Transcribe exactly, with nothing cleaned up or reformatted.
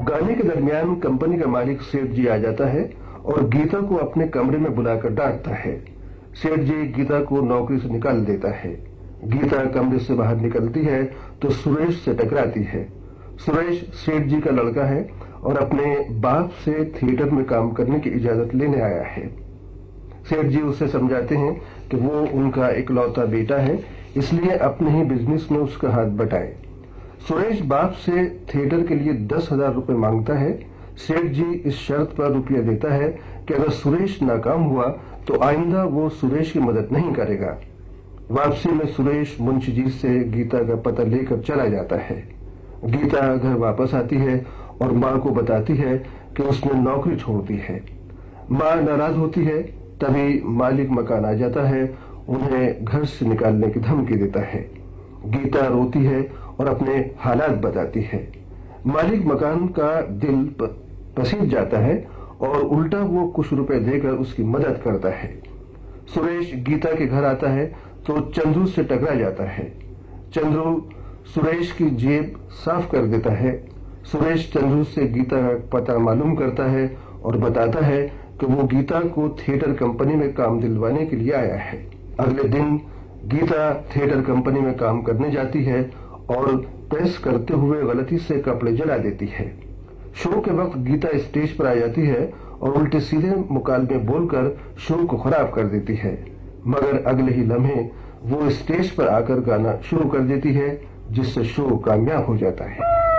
गाने के दरमियान कंपनी का मालिक सेठ जी आ जाता है और गीता को अपने कमरे में बुलाकर डांटता है। सेठ जी गीता को नौकरी से निकाल देता है। गीता कमरे से बाहर निकलती है तो सुरेश से टकराती है। सुरेश सेठ जी का लड़का है और अपने बाप से थिएटर में काम करने की इजाजत लेने आया है। सेठ जी उसे समझाते हैं कि वो उनका इकलौता बेटा है, इसलिए अपने ही बिजनेस में उसका हाथ बटाए। सुरेश बाप से थिएटर के लिए दस हजार रुपये मांगता है। सेठ जी इस शर्त पर रुपया देता है कि अगर सुरेश नाकाम हुआ तो आइंदा वो सुरेश की मदद नहीं करेगा। वापसी में सुरेश मुंशी जी से गीता का पता लेकर चला जाता है। गीता घर वापस आती है और माँ को बताती है कि उसने नौकरी छोड़ दी है। माँ नाराज होती है। तभी मालिक मकान आ जाता है, उन्हें घर से निकालने की धमकी देता है। गीता रोती है और अपने हालात बताती है। मालिक मकान का दिल पसीज जाता है और उल्टा वो कुछ रुपए देकर उसकी मदद करता है। सुरेश गीता के घर आता है तो चंद्रू से टकरा जाता है। चंद्रू सुरेश की जेब साफ कर देता है। सुरेश चंद्रू से गीता का पता मालूम करता है और बताता है कि वो गीता को थिएटर कंपनी में काम दिलवाने के लिए आया है। अगले दिन गीता थिएटर कंपनी में काम करने जाती है और प्रेस करते हुए गलती से कपड़े जला देती है। शो के वक्त गीता स्टेज पर आ जाती है और उल्टे सीधे मुकालमे बोलकर शो को खराब कर देती है, मगर अगले ही लम्हे वो स्टेज पर आकर गाना शुरू कर देती है, जिससे शो कामयाब हो जाता है।